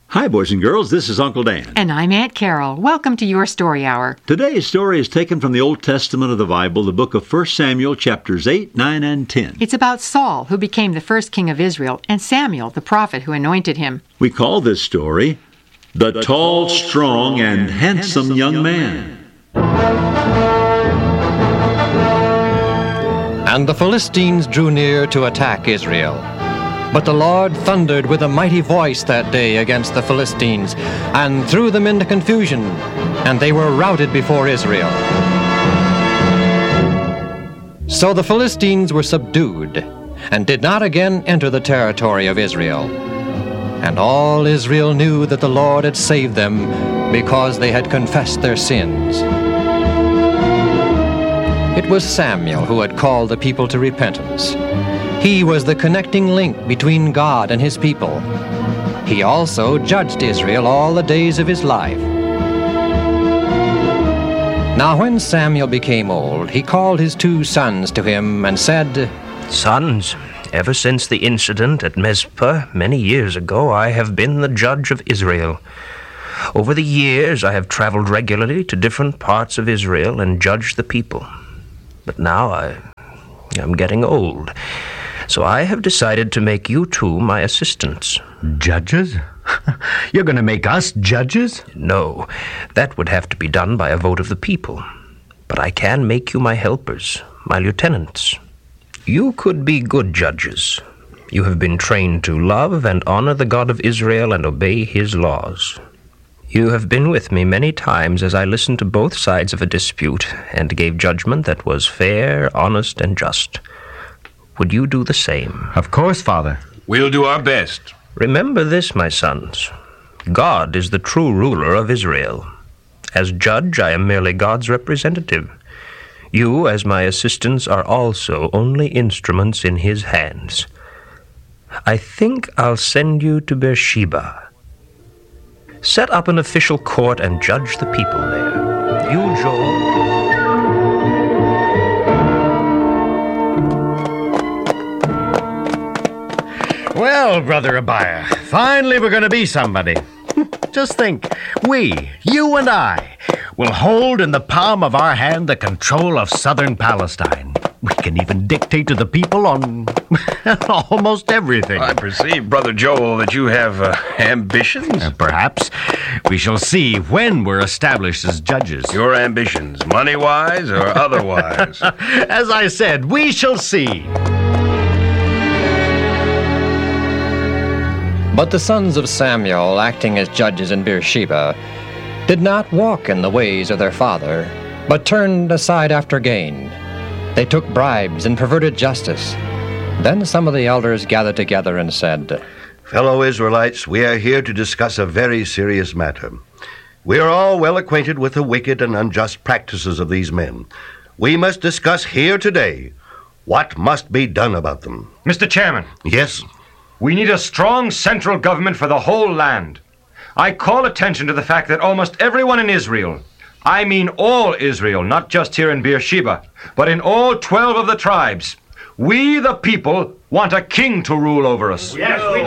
Hi, boys and girls. This is Uncle Dan. And I'm Aunt Carol. Welcome to your Story Hour. Today's story is taken from the Old Testament of the Bible, the book of 1 Samuel, chapters 8, 9, and 10. It's about Saul, who became the first king of Israel, and Samuel, the prophet who anointed him. We call this story, The Tall, Strong, and Handsome Young Man. And the Philistines drew near to attack Israel. But the Lord thundered with a mighty voice that day against the Philistines, and threw them into confusion, and they were routed before Israel. So the Philistines were subdued, and did not again enter the territory of Israel. And all Israel knew that the Lord had saved them, because they had confessed their sins. It was Samuel who had called the people to repentance. He was the connecting link between God and his people. He also judged Israel all the days of his life. Now when Samuel became old, he called his 2 sons to him and said, Sons, ever since the incident at Mizpah many years ago, I have been the judge of Israel. Over the years, I have traveled regularly to different parts of Israel and judged the people. But now I'm getting old. So I have decided to make you 2 my assistants. Judges? You're going to make us judges? No, that would have to be done by a vote of the people. But I can make you my helpers, my lieutenants. You could be good judges. You have been trained to love and honor the God of Israel and obey his laws. You have been with me many times as I listened to both sides of a dispute and gave judgment that was fair, honest, and just. Would you do the same? Of course, Father. We'll do our best. Remember this, my sons. God is the true ruler of Israel. As judge, I am merely God's representative. You, as my assistants, are also only instruments in his hands. I think I'll send you to Beersheba. Set up an official court and judge the people there. You, Joel. Well, Brother Abiah, finally we're going to be somebody. Just think, you and I, will hold in the palm of our hand the control of southern Palestine. We can even dictate to the people on almost everything. I perceive, Brother Joel, that you have ambitions. Perhaps. We shall see when we're established as judges. Your ambitions, money-wise or otherwise? As I said, we shall see. But the sons of Samuel, acting as judges in Beersheba, did not walk in the ways of their father, but turned aside after gain. They took bribes and perverted justice. Then some of the elders gathered together and said, Fellow Israelites, we are here to discuss a very serious matter. We are all well acquainted with the wicked and unjust practices of these men. We must discuss here today what must be done about them. Mr. Chairman. Yes? We need a strong central government for the whole land. I call attention to the fact that almost everyone in Israel, I mean all Israel, not just here in Beersheba, but in all 12 of the tribes, we the people want a king to rule over us. Yes, we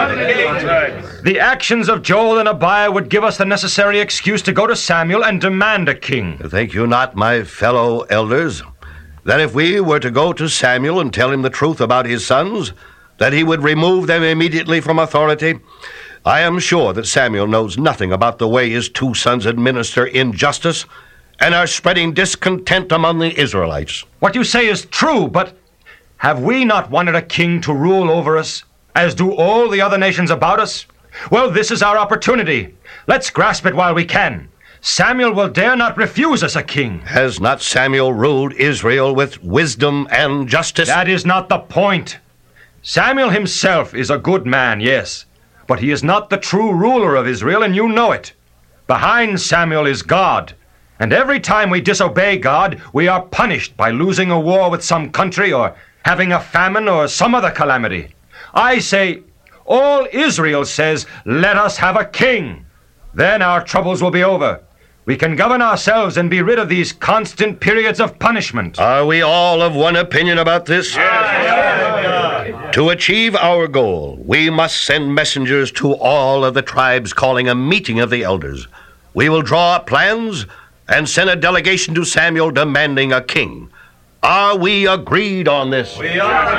do. The actions of Joel and Abiah would give us the necessary excuse to go to Samuel and demand a king. Think you not, my fellow elders, that if we were to go to Samuel and tell him the truth about his sons, that he would remove them immediately from authority? I am sure that Samuel knows nothing about the way his 2 sons administer injustice and are spreading discontent among the Israelites. What you say is true, but have we not wanted a king to rule over us, as do all the other nations about us? Well, this is our opportunity. Let's grasp it while we can. Samuel will dare not refuse us a king. Has not Samuel ruled Israel with wisdom and justice? That is not the point. Samuel himself is a good man, yes, but he is not the true ruler of Israel, and you know it. Behind Samuel is God, and every time we disobey God, we are punished by losing a war with some country or having a famine or some other calamity. I say, all Israel says, let us have a king. Then our troubles will be over. We can govern ourselves and be rid of these constant periods of punishment. Are we all of one opinion about this? Yes. To achieve our goal, we must send messengers to all of the tribes calling a meeting of the elders. We will draw up plans and send a delegation to Samuel demanding a king. Are we agreed on this? We are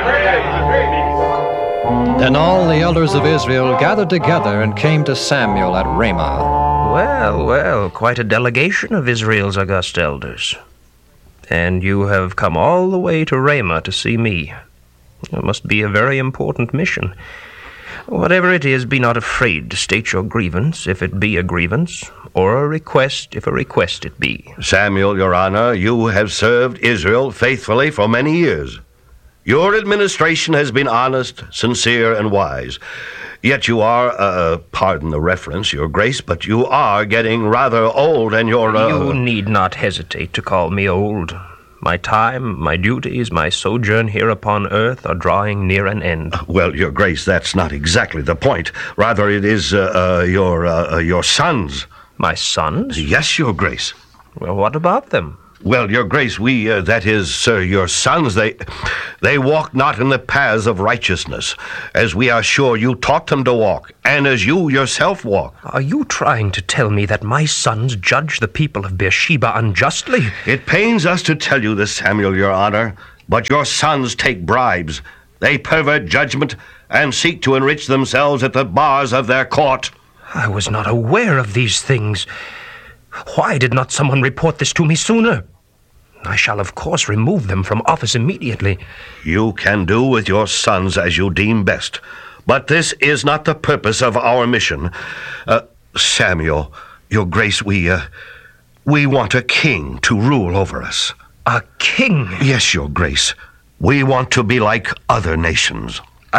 agreed. Then all the elders of Israel gathered together and came to Samuel at Ramah. Well, well, quite a delegation of Israel's august elders. And you have come all the way to Ramah to see me. It must be a very important mission. Whatever it is, be not afraid to state your grievance, if it be a grievance, or a request, if a request it be. Samuel, your honor, you have served Israel faithfully for many years. Your administration has been honest, sincere, and wise. Yet you are, pardon the reference, your grace, but you are getting rather old, and you're, You need not hesitate to call me old. My time, my duties, my sojourn here upon earth are drawing near an end. Well, your grace, that's not exactly the point. Rather, it is, your sons. My sons? Yes, your grace. Well, what about them? Well, your grace, that is, sir, your sons, they walk not in the paths of righteousness, as we are sure you taught them to walk, and as you yourself walk. Are you trying to tell me that my sons judge the people of Beersheba unjustly? It pains us to tell you this, Samuel, your honor, but your sons take bribes. They pervert judgment and seek to enrich themselves at the bars of their court. I was not aware of these things. Why did not someone report this to me sooner? I shall, of course, remove them from office immediately. You can do with your sons as you deem best. But this is not the purpose of our mission. Samuel, your grace, we want a king to rule over us. A king? Yes, your grace. We want to be like other nations.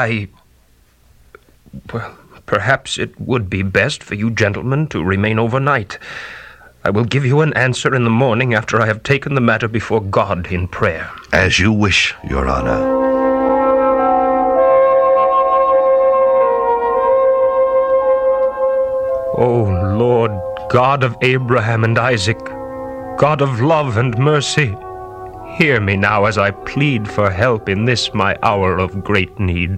Well, perhaps it would be best for you gentlemen to remain overnight. I will give you an answer in the morning after I have taken the matter before God in prayer. As you wish, your honor. O Lord, God of Abraham and Isaac, God of love and mercy, hear me now as I plead for help in this my hour of great need.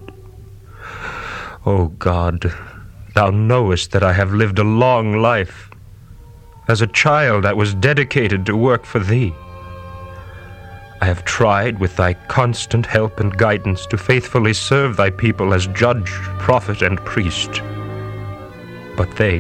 O God, thou knowest that I have lived a long life. As a child, I was dedicated to work for thee. I have tried, with thy constant help and guidance, to faithfully serve thy people as judge, prophet, and priest. But they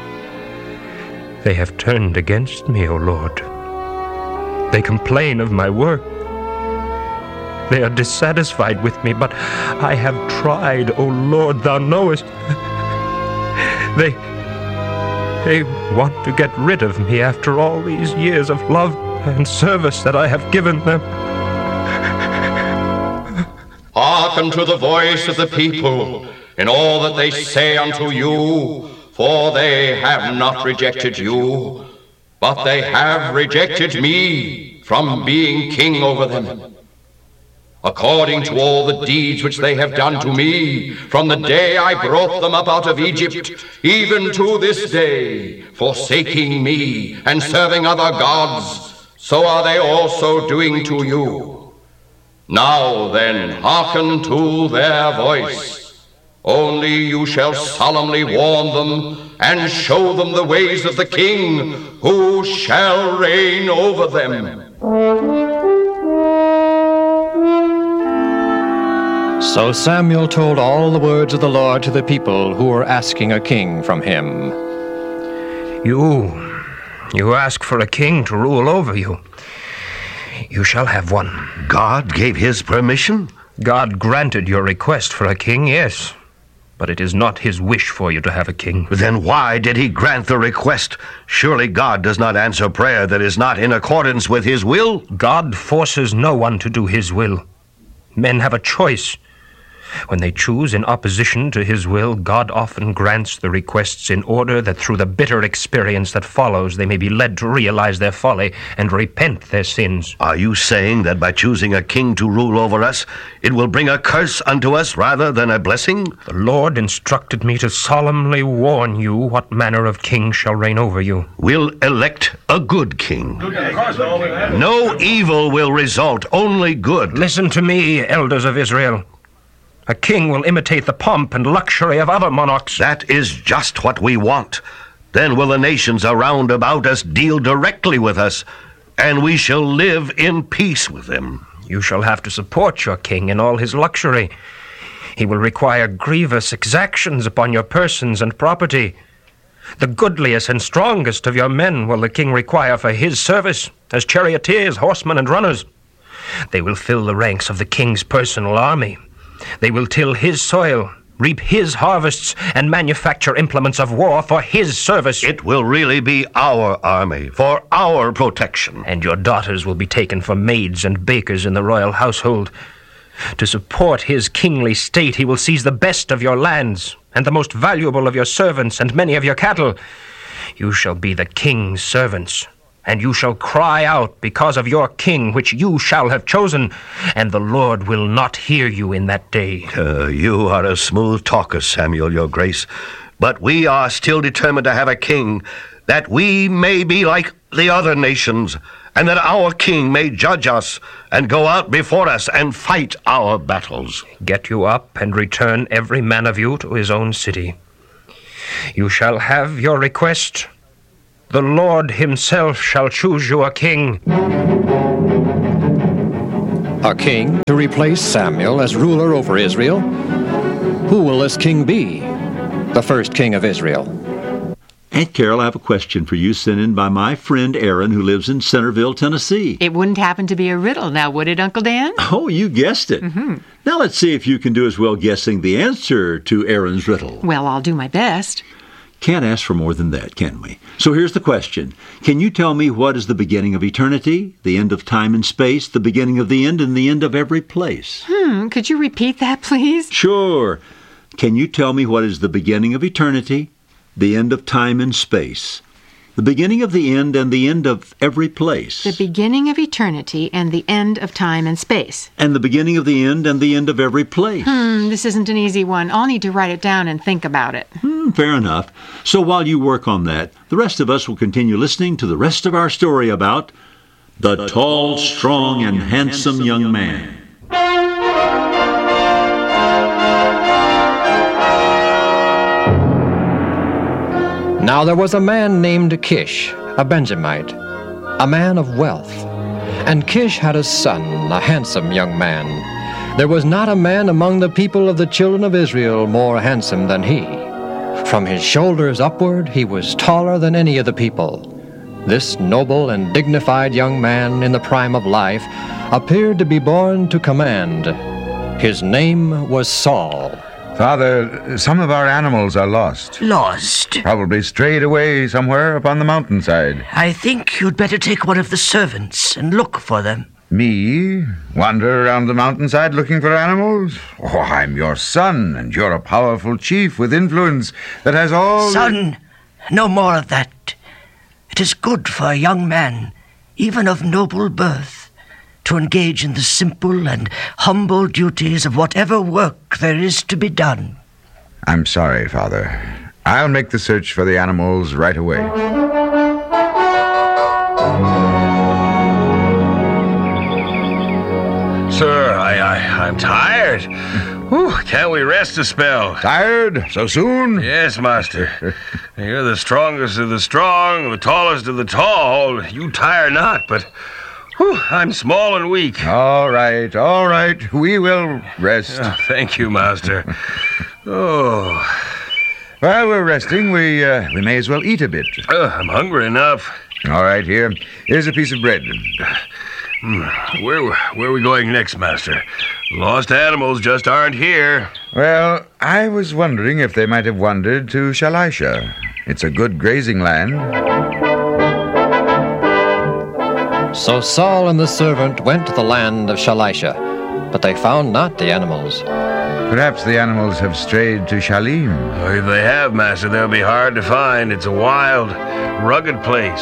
have turned against me, O Lord. They complain of my work. They are dissatisfied with me, but I have tried, O Lord, thou knowest. They want to get rid of me after all these years of love and service that I have given them. Hearken to the voice of the people in all that they say unto you, for they have not rejected you, but they have rejected me from being king over them. According to all the deeds which they have done to me, from the day I brought them up out of Egypt, even to this day, forsaking me and serving other gods, so are they also doing to you. Now then, hearken to their voice. Only you shall solemnly warn them, and show them the ways of the king, who shall reign over them. So Samuel told all the words of the Lord to the people who were asking a king from him. You ask for a king to rule over you. You shall have one. God gave his permission? God granted your request for a king, yes. But it is not his wish for you to have a king. Then why did he grant the request? Surely God does not answer prayer that is not in accordance with his will? God forces no one to do his will. Men have a choice. When they choose in opposition to his will, God often grants the requests in order that through the bitter experience that follows, they may be led to realize their folly and repent their sins. Are you saying that by choosing a king to rule over us, it will bring a curse unto us rather than a blessing? The Lord instructed me to solemnly warn you what manner of king shall reign over you. We'll elect a good king. No evil will result, only good. Listen to me, elders of Israel. A king will imitate the pomp and luxury of other monarchs. That is just what we want. Then will the nations around about us deal directly with us, and we shall live in peace with them. You shall have to support your king in all his luxury. He will require grievous exactions upon your persons and property. The goodliest and strongest of your men will the king require for his service, as charioteers, horsemen, and runners. They will fill the ranks of the king's personal army. They will till his soil, reap his harvests, and manufacture implements of war for his service. It will really be our army, for our protection. And your daughters will be taken for maids and bakers in the royal household. To support his kingly state, he will seize the best of your lands, and the most valuable of your servants, and many of your cattle. You shall be the king's servants, and you shall cry out because of your king, which you shall have chosen, and the Lord will not hear you in that day. You are a smooth talker, Samuel, your grace, but we are still determined to have a king, that we may be like the other nations, and that our king may judge us and go out before us and fight our battles. Get you up and return every man of you to his own city. You shall have your request. The Lord himself shall choose you a king. A king to replace Samuel as ruler over Israel? Who will this king be? The first king of Israel. Aunt Carol, I have a question for you sent in by my friend Aaron, who lives in Centerville, Tennessee. It wouldn't happen to be a riddle now, would it, Uncle Dan? Oh, you guessed it. Mm-hmm. Now let's see if you can do as well guessing the answer to Aaron's riddle. Well, I'll do my best. Can't ask for more than that, can we? So here's the question. Can you tell me what is the beginning of eternity, the end of time and space, the beginning of the end, and the end of every place? Could you repeat that, please? Sure. Can you tell me what is the beginning of eternity, the end of time and space, the beginning of the end, and the end of every place? The beginning of eternity and the end of time and space. And the beginning of the end and the end of every place. This isn't an easy one. I'll need to write it down and think about it. Fair enough. So while you work on that, the rest of us will continue listening to the rest of our story about the tall, strong, and handsome young man. Now there was a man named Kish, a Benjamite, a man of wealth. And Kish had a son, a handsome young man. There was not a man among the people of the children of Israel more handsome than he. From his shoulders upward, he was taller than any of the people. This noble and dignified young man in the prime of life appeared to be born to command. His name was Saul. Father, some of our animals are lost. Lost? Probably strayed away somewhere upon the mountainside. I think you'd better take one of the servants and look for them. Me? Wander around the mountainside looking for animals? Oh, I'm your son, and you're a powerful chief with influence that has all... Son, no more of that. It is good for a young man, even of noble birth, to engage in the simple and humble duties of whatever work there is to be done. I'm sorry, Father. I'll make the search for the animals right away. Sir, I'm tired. Whew, can't we rest a spell? Tired? So soon? Yes, master. You're the strongest of the strong, the tallest of the tall. You tire not, but... Whew, I'm small and weak. All right. We will rest. Oh, thank you, master. Oh. While we're resting, we may as well eat a bit. I'm hungry enough. All right, here's a piece of bread. Where are we going next, master? Lost animals just aren't here. Well, I was wondering if they might have wandered to Shalisha. It's a good grazing land. So Saul and the servant went to the land of Shalisha, but they found not the animals. Perhaps the animals have strayed to Shalim. Oh, if they have, master, they'll be hard to find. It's a wild, rugged place.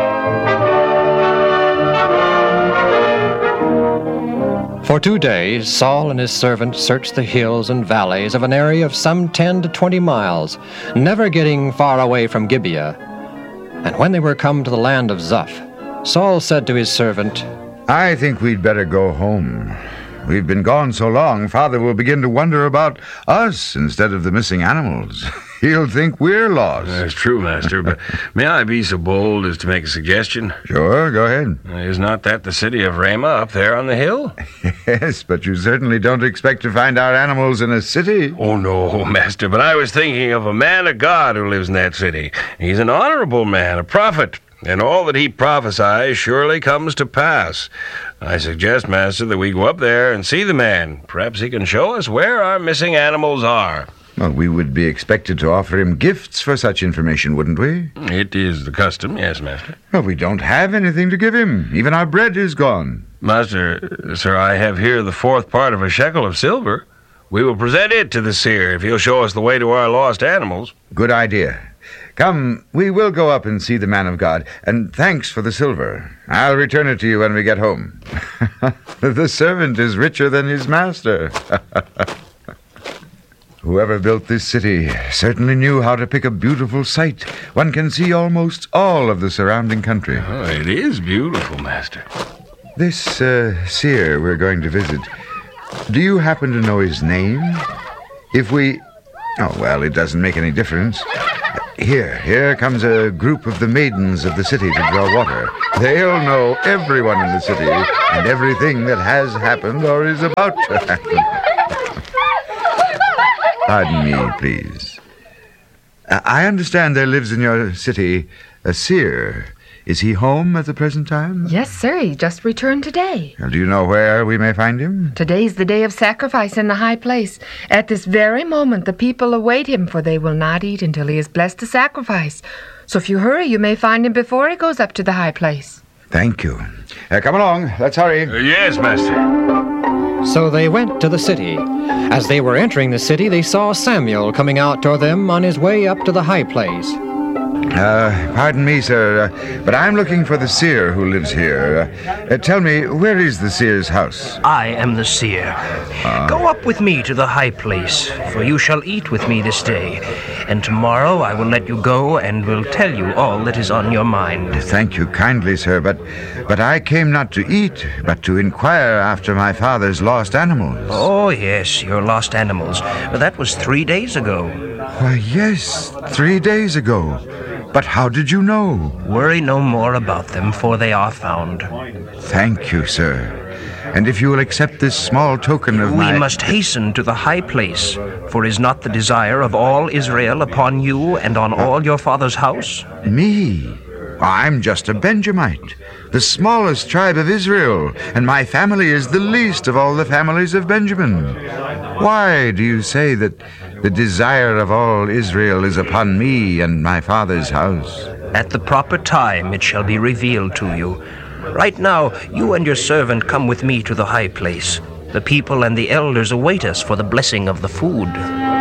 For 2 days, Saul and his servant searched the hills and valleys of an area of some 10 to 20 miles, never getting far away from Gibeah. And when they were come to the land of Zuph, Saul said to his servant, I think we'd better go home. We've been gone so long, Father will begin to wonder about us instead of the missing animals. He'll think we're lost. That's true, Master, but may I be so bold as to make a suggestion? Sure, go ahead. Is not that the city of Ramah up there on the hill? Yes, but you certainly don't expect to find our animals in a city. Oh, no, Master, but I was thinking of a man of God who lives in that city. He's an honorable man, a prophet, and all that he prophesies surely comes to pass. I suggest, Master, that we go up there and see the man. Perhaps he can show us where our missing animals are. Well, we would be expected to offer him gifts for such information, wouldn't we? It is the custom, yes, Master. Well, we don't have anything to give him. Even our bread is gone. Master, sir, I have here the 4th part of a shekel of silver. We will present it to the seer if he'll show us the way to our lost animals. Good idea. Come, we will go up and see the man of God, and thanks for the silver. I'll return it to you when we get home. The servant is richer than his master. Whoever built this city certainly knew how to pick a beautiful site. One can see almost all of the surrounding country. Oh, it is beautiful, Master. This seer we're going to visit, do you happen to know his name? If we... Oh, well, it doesn't make any difference. Here comes a group of the maidens of the city to draw water. They'll know everyone in the city and everything that has happened or is about to happen. Pardon me, please. I understand there lives in your city a seer. Is he home at the present time? Yes, sir. He just returned today. Do you know where we may find him? Today's the day of sacrifice in the high place. At this very moment, the people await him, for they will not eat until he is blessed to sacrifice. So if you hurry, you may find him before he goes up to the high place. Thank you. Come along. Let's hurry. Yes, Master. So they went to the city. As they were entering the city, they saw Samuel coming out toward them on his way up to the high place. Pardon me, sir, but I'm looking for the seer who lives here. Tell me, where is the seer's house? I am the seer. Go up with me to the high place, for you shall eat with me this day. And tomorrow I will let you go and will tell you all that is on your mind. Thank you kindly, sir, but I came not to eat, but to inquire after my father's lost animals. Oh, yes, your lost animals. That was 3 days ago. Why, yes, 3 days ago. But how did you know? Worry no more about them, for they are found. Thank you, sir. And if you will accept this small token of We must hasten to the high place, for is not the desire of all Israel upon you and on all your father's house? Me? I'm just a Benjamite, the smallest tribe of Israel, and my family is the least of all the families of Benjamin. Why do you say that the desire of all Israel is upon me and my father's house? At the proper time it shall be revealed to you. Right now, you and your servant come with me to the high place. The people and the elders await us for the blessing of the food.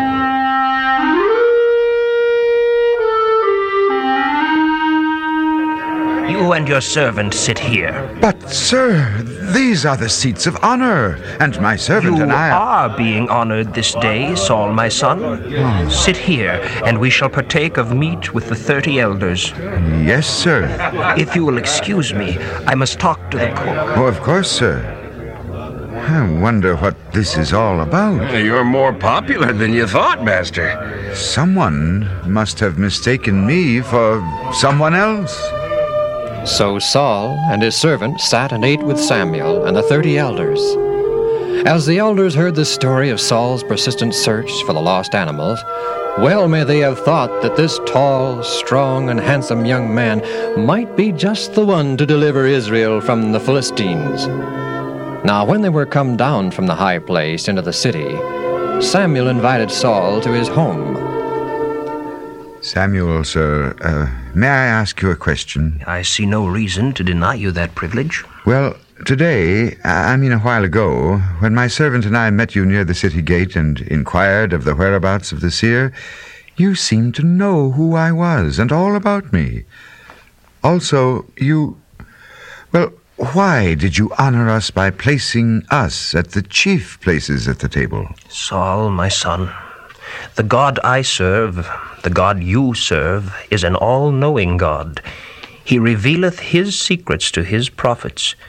You and your servant sit here. But, sir, these are the seats of honor, and my servant and I... You are being honored this day, Saul, my son. Sit here, and we shall partake of meat with the 30 elders. Yes, sir. If you will excuse me, I must talk to the cook. Oh, of course, sir. I wonder what this is all about. You're more popular than you thought, Master. Someone must have mistaken me for someone else. So Saul and his servant sat and ate with Samuel and the 30 elders. As the elders heard the story of Saul's persistent search for the lost animals, well may they have thought that this tall, strong, and handsome young man might be just the one to deliver Israel from the Philistines. Now when they were come down from the high place into the city, Samuel invited Saul to his home. Samuel, sir, may I ask you a question? I see no reason to deny you that privilege. Well, today, I mean a while ago, when my servant and I met you near the city gate and inquired of the whereabouts of the seer, you seemed to know who I was and all about me. Also, well, why did you honor us by placing us at the chief places at the table? Saul, my son, the God I serve, the God you serve, is an all-knowing God. He revealeth his secrets to his prophets.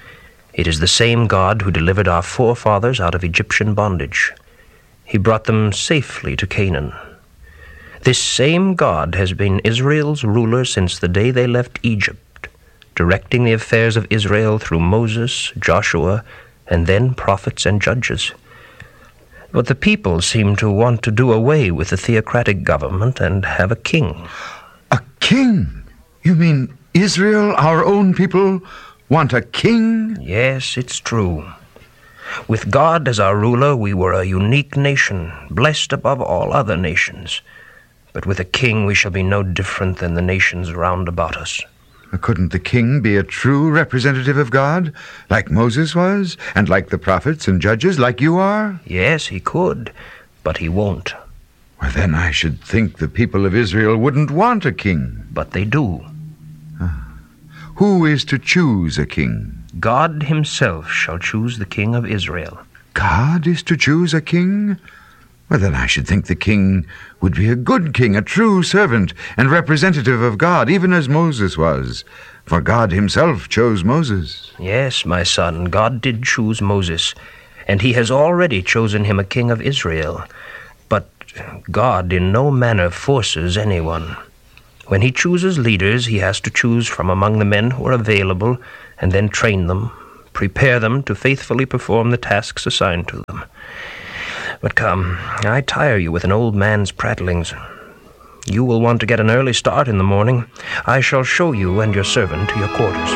It is the same God who delivered our forefathers out of Egyptian bondage. He brought them safely to Canaan. This same God has been Israel's ruler since the day they left Egypt, directing the affairs of Israel through Moses, Joshua, and then prophets and judges. But the people seem to want to do away with the theocratic government and have a king. A king? You mean Israel, our own people, want a king? Yes, it's true. With God as our ruler, we were a unique nation, blessed above all other nations. But with a king, we shall be no different than the nations round about us. Couldn't the king be a true representative of God, like Moses was, and like the prophets and judges, like you are? Yes, he could, but he won't. Well, then I should think the people of Israel wouldn't want a king. But they do. Who is to choose a king? God himself shall choose the king of Israel. God is to choose a king? Well, then I should think the king would be a good king, a true servant and representative of God, even as Moses was. For God himself chose Moses. Yes, my son, God did choose Moses, and he has already chosen him a king of Israel. But God in no manner forces anyone. When he chooses leaders, he has to choose from among the men who are available, and then train them, prepare them to faithfully perform the tasks assigned to them. But come, I tire you with an old man's prattlings. You will want to get an early start in the morning. I shall show you and your servant to your quarters.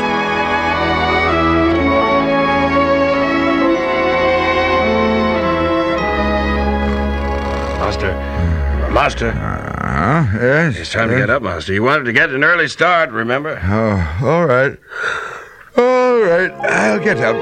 Master. Yes? It's time to get up, Master. You wanted to get an early start, remember? Oh, all right. All right, I'll get up.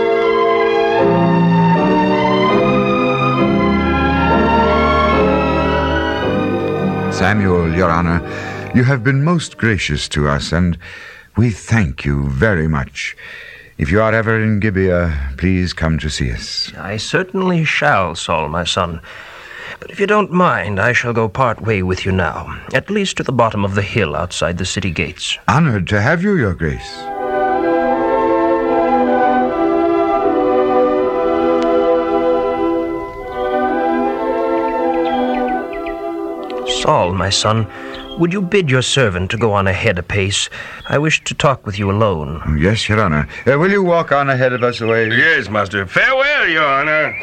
Samuel, Your Honor, you have been most gracious to us, and we thank you very much. If you are ever in Gibeah, please come to see us. I certainly shall, Saul, my son. But if you don't mind, I shall go part way with you now, at least to the bottom of the hill outside the city gates. Honored to have you, Your Grace. Saul, my son, would you bid your servant to go on ahead a pace? I wish to talk with you alone. Yes, Your Honor. Will you walk on ahead of us away? Yes, Master. Farewell, Your Honor.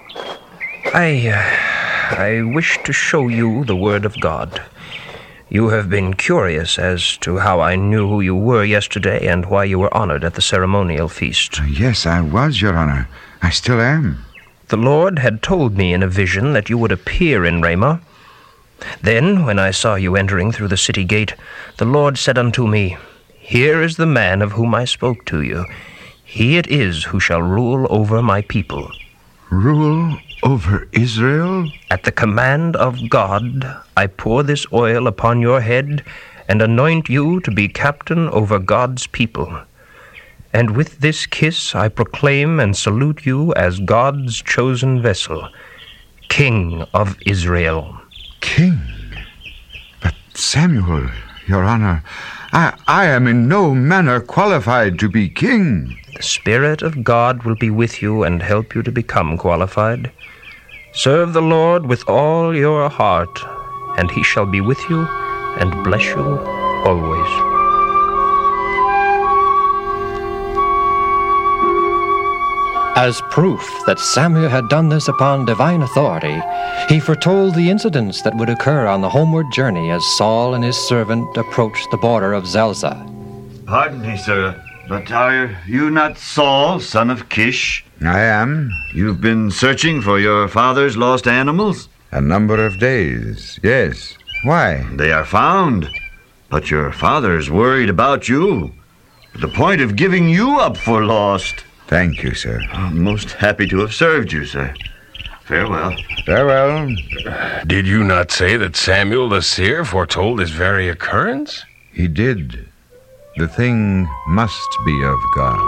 I wish to show you the word of God. You have been curious as to how I knew who you were yesterday and why you were honored at the ceremonial feast. Yes, I was, Your Honor. I still am. The Lord had told me in a vision that you would appear in Ramah. Then, when I saw you entering through the city gate, the Lord said unto me, Here is the man of whom I spoke to you. He it is who shall rule over my people. Rule over Israel? At the command of God, I pour this oil upon your head and anoint you to be captain over God's people. And with this kiss I proclaim and salute you as God's chosen vessel, King of Israel. King? But Samuel, Your Honor, I am in no manner qualified to be king. The Spirit of God will be with you and help you to become qualified. Serve the Lord with all your heart, and he shall be with you and bless you always. As proof that Samuel had done this upon divine authority, he foretold the incidents that would occur on the homeward journey as Saul and his servant approached the border of Zelzah. Pardon me, sir, but are you not Saul, son of Kish? I am. You've been searching for your father's lost animals? A number of days, yes. Why? They are found, but your father's worried about you, to the point of giving you up for lost. Thank you, sir. I'm most happy to have served you, sir. Farewell. Farewell. Did you not say that Samuel the seer foretold this very occurrence? He did. The thing must be of God.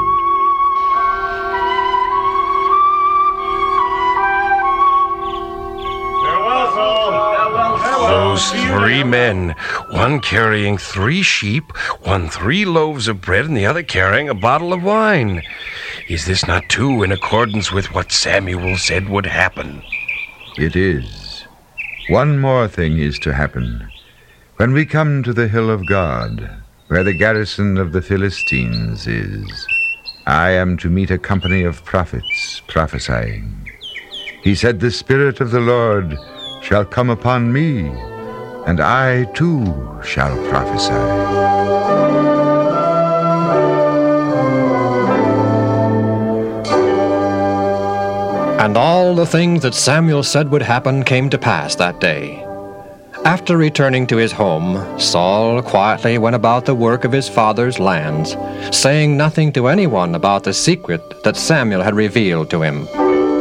So those 3 men, one carrying 3 sheep, one 3 loaves of bread, and the other carrying a bottle of wine. Is this not too in accordance with what Samuel said would happen? It is. One more thing is to happen. When we come to the hill of God, where the garrison of the Philistines is, I am to meet a company of prophets prophesying. He said, "The Spirit of the Lord shall come upon me, and I too shall prophesy." And all the things that Samuel said would happen came to pass that day. After returning to his home, Saul quietly went about the work of his father's lands, saying nothing to anyone about the secret that Samuel had revealed to him.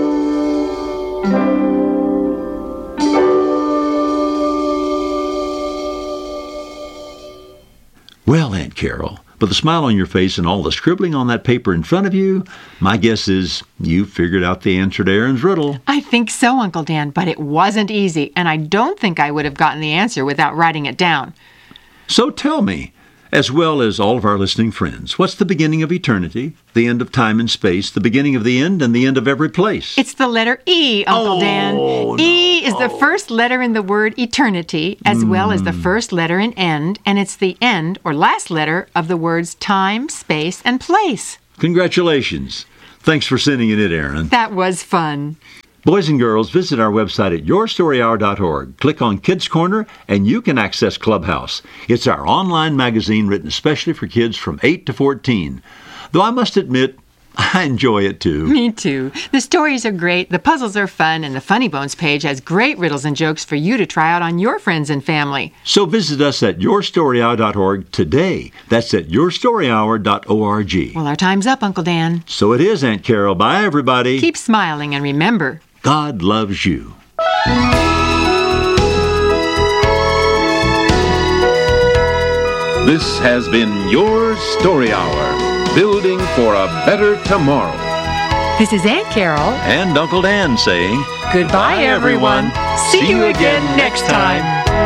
Well, Aunt Carol, with a smile on your face and all the scribbling on that paper in front of you, my guess is you figured out the answer to Aaron's riddle. I think so, Uncle Dan, but it wasn't easy, and I don't think I would have gotten the answer without writing it down. So tell me, as well as all of our listening friends, what's the beginning of eternity, the end of time and space, the beginning of the end, and the end of every place? It's the letter E, Uncle Dan. E is the first letter in the word eternity, as well as the first letter in end, and it's the end or last letter of the words time, space, and place. Congratulations. Thanks for sending it in, Aaron. That was fun. Boys and girls, visit our website at yourstoryhour.org. Click on Kids Corner, and you can access Clubhouse. It's our online magazine written especially for kids from 8 to 14. Though I must admit, I enjoy it too. Me too. The stories are great, the puzzles are fun, and the Funny Bones page has great riddles and jokes for you to try out on your friends and family. So visit us at yourstoryhour.org today. That's at yourstoryhour.org. Well, our time's up, Uncle Dan. So it is, Aunt Carol. Bye, everybody. Keep smiling, and remember, God loves you. This has been Your Story Hour, building for a better tomorrow. This is Aunt Carol and Uncle Dan saying, goodbye, everyone. See you again next time.